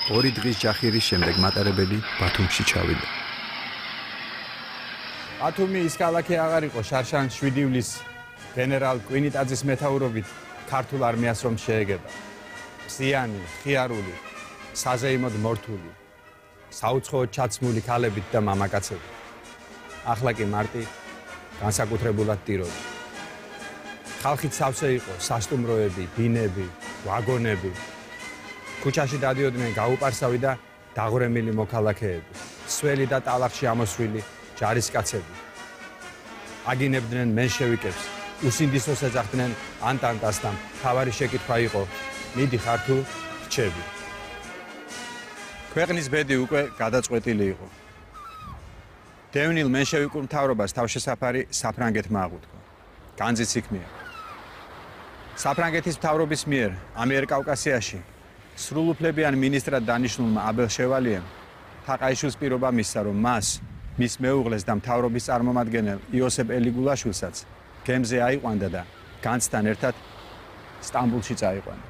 2 დღის ჯახირის შემდეგ მატარებელი ბათუმში ჩავიდა. ბათუმი ის ქალაქი აღარ იყო შარშან 7 ივლისს გენერალ კვინიტაძის მეთაურობით ქართულ არმიას რომ შეეგება. მზიანი, ხიარული, საზეიმოდ მორთული, საუცხოოდ ჩაცმული ქალებით და მამაკაცებით. ახლა კი მარტი განსაკუთრებულად ტიროდი. ხალხით სავსე იყო სასტუმროები, ბინები, ვაგონები. ქუჩაში დადიოდნენ გაუპარსავი და დაღვრემილი მოქალაქეები, სველი და ტალახში ამოსვლილი ჯარისკაცები. აგინებდნენ მენშევიკებს, უსინდისოს ეძახდნენ ანტანტას და მთავარი შეკითხვა იყო: მიდი ხარ თუ რჩები? ქვეყნის ბედი უკვე გადაწყვეტილი იყო. დევნილ მენშევიკურ მთავრობას თავშესაფარი საფრანგეთმა აღუთქვა. განძიც იქმნია. საფრანგეთის მთავრობის მიერ ამიერკავკასიაში სრულუფლებიან ministrად დანიშნულმა აბელ შევალიემ თაყაიშვილს პირობა მისცა, რომ მას, მის მეუღლეს და მთავრობის წარმომადგენელ იოსებ ელიგულაშვილსაც გემზე აიყვანდა და განძთან ერთად სტამბულში წაიყვანა.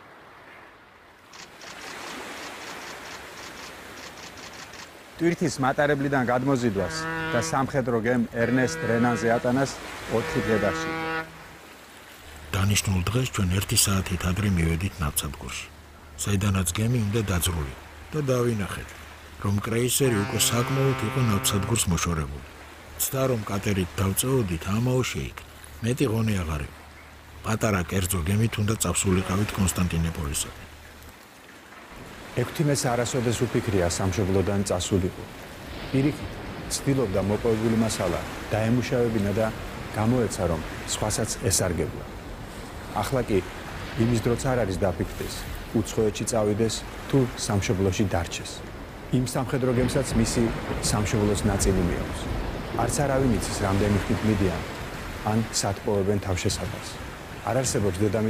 ტვირთის მატარებლიდან გადმოზიდვას და სამხედრო გემ ერნესტ რენანზე ატანას 4 დღე დასჭირდა. დანიშნულ დღეს ჩვენ 1 საათით ადრე მივედით ნავსადგურში, საიდანაც გემი უნდა დაძრულიყო და დავინახეთ, რომ კრეისერი უკვე საკმაოდ იყო ნავსადგურს მოშორებული. ცდა რომ კატერით დავწეოდით, ამაო შეიქნა. მეტი ღონე აღარ იყო. პატარა კერძო გემით უნდა წავსულიყავით კონსტანტინოპოლისაკენ. 16 არასოდეს უფიქრია სამშობლოდან წასულიყო. პირიქით, ცდილობდა მოპოვებული მასალა დაემუშავებინა და გამოეცა, რომ სხვასაც ესარგებლა. ახლა კი იმის დროც არ არის დაფიქრდეს, უცხოეთში წავიდეს თუ სამშობლოში დარჩეს. იმ სამხედრო გემსაც მისი სამშობლოს ნაწილი მიაქვს. არც არავინ იცის, რამდენი ხით მიდიან ან სად პოვებენ თავშესაფარს. არ არსებობს დედამიწის